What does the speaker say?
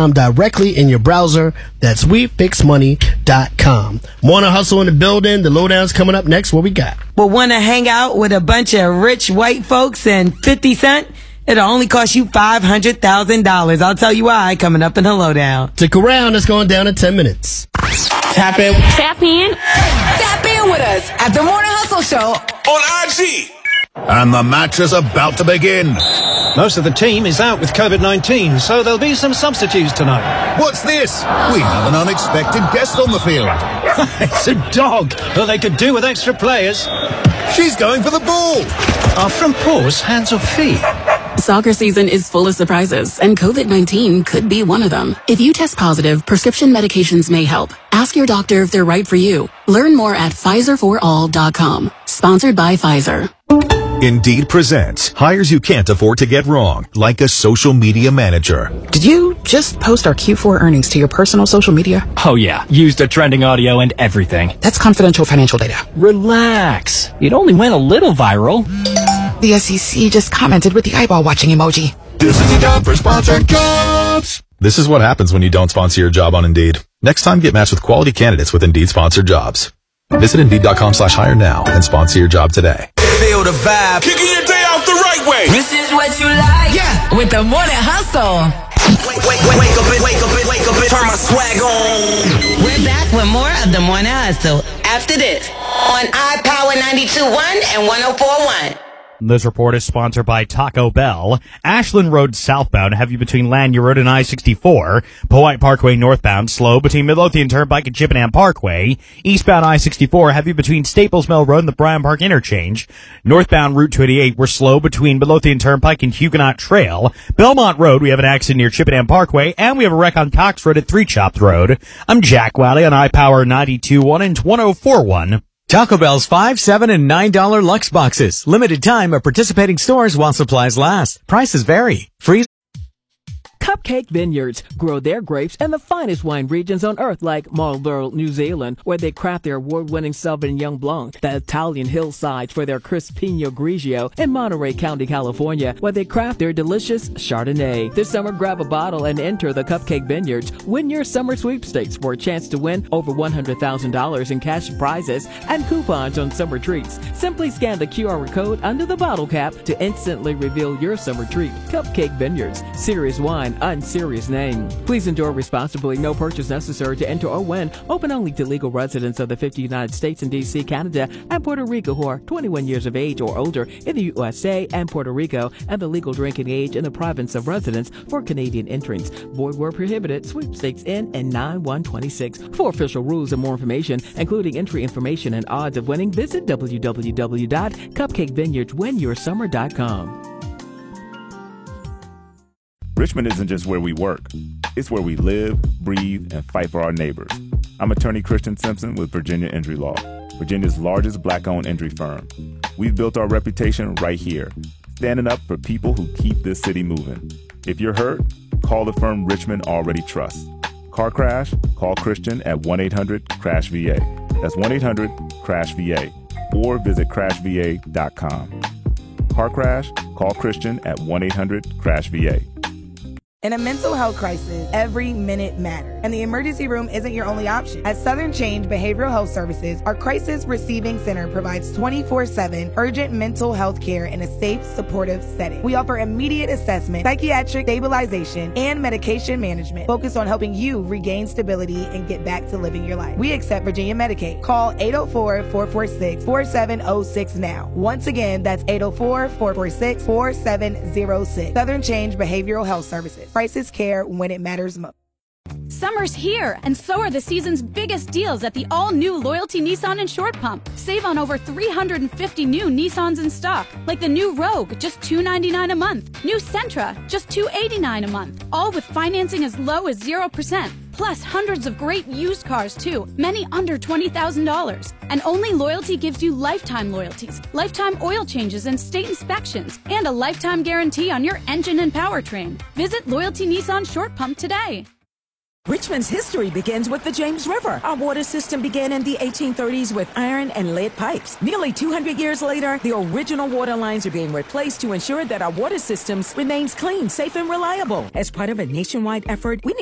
WeFixMoney.com directly in your browser. That's WeFixMoney.com. Wanna hustle in the building? The lowdown's coming up next. What we got? Well, wanna hang out with a bunch of rich white folks and 50 Cent? It'll only cost you $500,000. I'll tell you why coming up in the lowdown. Stick around. It's going down in 10 minutes. Tap in. Tap in. Tap in with us at the Morning Hustle Show On IG. And the match is about to begin. Most of the team is out with COVID-19, so there'll be some substitutes tonight. What's this? We have an unexpected guest on the field. It's a dog. Well, they could do with extra players. She's going for the ball. Are front paws hands or feet? Soccer season is full of surprises, and COVID-19 could be one of them. If you test positive, prescription medications may help. Ask your doctor if they're right for you. Learn more at PfizerForAll.com. Sponsored by Pfizer. Indeed presents hires you can't afford to get wrong, like a social media manager. Did you just post our Q4 earnings to your personal social media? Oh yeah, used the trending audio and everything. That's confidential financial data. Relax. It only went a little viral. The SEC just commented with the eyeball watching emoji. This is the job for sponsored jobs. This is what happens when you don't sponsor your job on Indeed. Next time, get matched with quality candidates with Indeed sponsored jobs. Visit Indeed.com/hire now and sponsor your job today. Feel the vibe. Kicking your day off the right way. This is what you like. Yeah, With the Morning Hustle. Wake up, turn my swag on. We're back with more of the Morning Hustle after this On iPower 92.1 and 104.1. This report is sponsored by Taco Bell. Ashland Road southbound, heavy between Lanier Road and I-64. Powhite Parkway northbound, slow between Midlothian Turnpike and Chippenham Parkway. Eastbound I-64, heavy between Staples Mill Road and the Bryan Park Interchange. Northbound Route 288, we're slow between Midlothian Turnpike and Huguenot Trail. Belmont Road, we have an accident near Chippenham Parkway, and we have a wreck on Cox Road at Three Chops Road. I'm Jack Wally on iPower 92.1 and 104.1. Taco Bell's $5, $7, and $9 Lux Boxes. Limited time at participating stores while supplies last. Prices vary. Free. Cupcake Vineyards grow their grapes in the finest wine regions on earth, like Marlborough, New Zealand, where they craft their award-winning Sauvignon Blanc, the Italian hillsides for their crisp Pinot Grigio, and Monterey County, California, where they craft their delicious Chardonnay. This summer, grab a bottle and enter the Cupcake Vineyards. Win your summer sweepstakes for a chance to win over $100,000 in cash prizes and coupons on summer treats. Simply scan the QR code under the bottle cap to instantly reveal your summer treat. Cupcake Vineyards, serious wine, unserious name. Please enjoy responsibly. No purchase necessary to enter or win. Open only to legal residents of the 50 United States and D.C., Canada, and Puerto Rico who are 21 years of age or older in the USA and Puerto Rico, and the legal drinking age in the province of residence for Canadian entrants. Void where prohibited. Sweepstakes in and 9/1/26. For official rules and more information, including entry information and odds of winning, visit www.cupcakevineyardswinyoursummer.com. Richmond isn't just where we work. It's where we live, breathe, and fight for our neighbors. I'm attorney Christian Simpson with Virginia Injury Law, Virginia's largest black-owned injury firm. We've built our reputation right here, standing up for people who keep this city moving. If you're hurt, call the firm Richmond already trusts. Car crash? Call Christian at 1-800-CRASH-VA. That's 1-800-CRASH-VA. Or visit crashva.com. Car crash? Call Christian at 1-800-CRASH-VA. In a mental health crisis, every minute matters, and the emergency room isn't your only option. At Southern Change Behavioral Health Services, our Crisis Receiving Center provides 24/7 urgent mental health care in a safe, supportive setting. We offer immediate assessment, psychiatric stabilization, and medication management, focused on helping you regain stability and get back to living your life. We accept Virginia Medicaid. Call 804-446-4706 now. Once again, that's 804-446-4706. Southern Change Behavioral Health Services. Crisis care when it matters most. Summer's here, and so are the season's biggest deals at the all-new Loyalty Nissan and Short Pump. Save on over 350 new Nissans in stock, like the new Rogue, just $299 a month. New Sentra, just $289 a month. All with financing as low as 0%. Plus hundreds of great used cars too, many under $20,000. And only Loyalty gives you lifetime loyalties, lifetime oil changes and state inspections, and a lifetime guarantee on your engine and powertrain. Visit Loyalty Nissan Short Pump today. Richmond's history begins with the James River. Our water system began in the 1830s with iron and lead pipes. Nearly 200 years later, the original water lines are being replaced to ensure that our water systems remains clean, safe, and reliable. As part of a nationwide effort, we